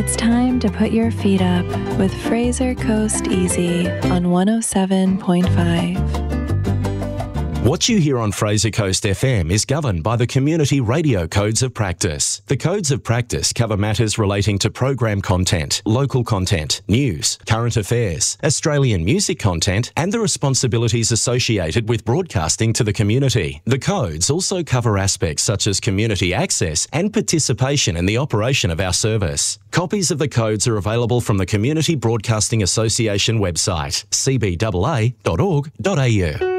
It's time to put your feet up with Fraser Coast Easy on 107.5. What you hear on Fraser Coast FM is governed by the Community Radio Codes of Practice. The Codes of Practice cover matters relating to program content, local content, news, current affairs, Australian music content, and the responsibilities associated with broadcasting to the community. The codes also cover aspects such as community access and participation in the operation of our service. Copies of the codes are available from the Community Broadcasting Association website, cbaa.org.au.